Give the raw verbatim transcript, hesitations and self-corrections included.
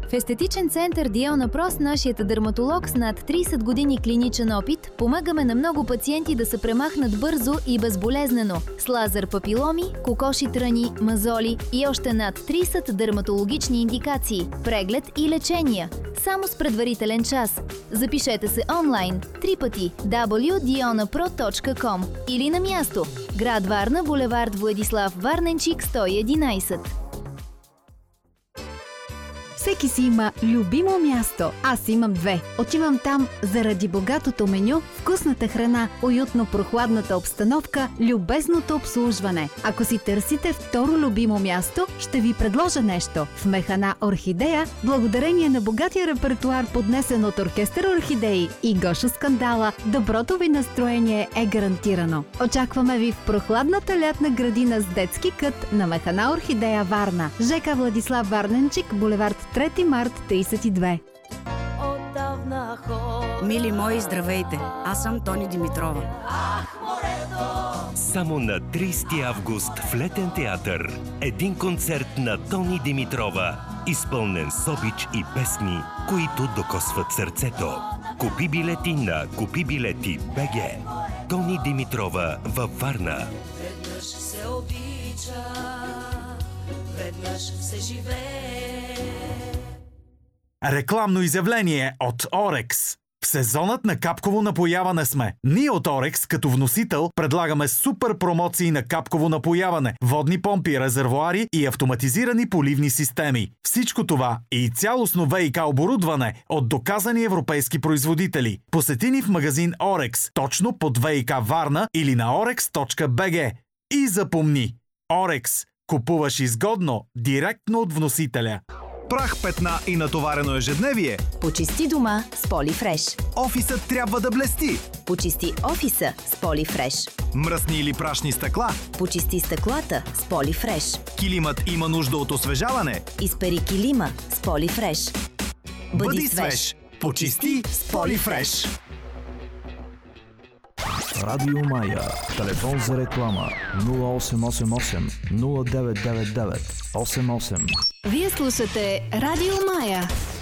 В естетичен център Диона Прос нашият дерматолог с над трийсет години клиничен опит помагаме на много пациенти да се премахнат бързо и безболезнено с лазер папиломи, кокоши тръни, мазоли и още над трийсет дерматологични индикации, преглед и лечения. Само с предварителен час. Запишете се онлайн три пъти дабъл ю точка диона про точка ком или на място. Град Варна, булевард Владислав Варненчик сто и единайсет. Всеки си има любимо място. Аз имам две. Отивам там заради богатото меню, вкусната храна, уютно прохладната обстановка, любезното обслужване. Ако си търсите второ любимо място, ще ви предложа нещо. В Механа Орхидея, благодарение на богатия репертуар, поднесен от оркестър Орхидеи и Гошо Скандала, доброто ви настроение е гарантирано. Очакваме ви в прохладната лятна градина с детски кът на Механа Орхидея, Варна. ЖК Владислав Варненчик, булевард трети март трийсет и две. Мили мои, здравейте! Аз съм Тони Димитрова. Само на трийсети август в Летен театър един концерт на Тони Димитрова, изпълнен с обич и песни, които докосват сърцето. Купи билети на Купи билети БГ. Тони Димитрова във Варна. Веднъж се обича, веднъж се живее. Рекламно изявление от Орекс. В сезонът на капково напояване сме. Ние от Орекс като вносител предлагаме супер промоции на капково напояване, водни помпи, резервоари и автоматизирани поливни системи. Всичко това и цялостно ВиК оборудване от доказани европейски производители. Посети ни в магазин Орекс, точно под ВиК Варна или на орекс точка би джи. И запомни, Орекс, купуваш изгодно, директно от вносителя. Прах, петна и натоварено ежедневие. Почисти дома с Полифреш. Офисът трябва да блести. Почисти офиса с Полифреш. Мръсни или прашни стъкла. Почисти стъклата с Полифреш. Килимът има нужда от освежаване. Изпери килима с Полифреш. Бъди, Бъди свеж. Почисти с Полифреш. Радио Мая. Телефон за реклама нула осем осем осем нула девет девет девет осем осем. Вие слушате Радио Мая.